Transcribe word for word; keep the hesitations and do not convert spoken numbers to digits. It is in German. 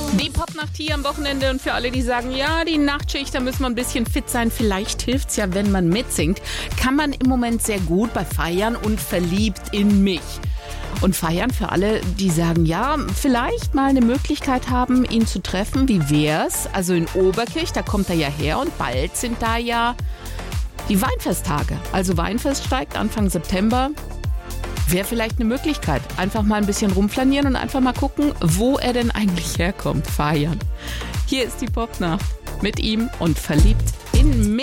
Die Popnacht hier am Wochenende und für alle, die sagen, ja, die Nachtschicht, da müssen wir ein bisschen fit sein. Vielleicht hilft's ja, wenn man mitsingt. Kann man im Moment sehr gut bei Feiern und Verliebt in mich. Und feiern für alle, die sagen, ja, vielleicht mal eine Möglichkeit haben, ihn zu treffen. Wie wär's? Also in Oberkirch, da kommt er ja her und bald sind da ja die Weinfesttage. Also Weinfest steigt Anfang September. Wäre vielleicht eine Möglichkeit. Einfach mal ein bisschen rumflanieren und einfach mal gucken, wo er denn eigentlich herkommt. Feiern. Hier ist die Popnacht mit ihm und Verliebt in mich.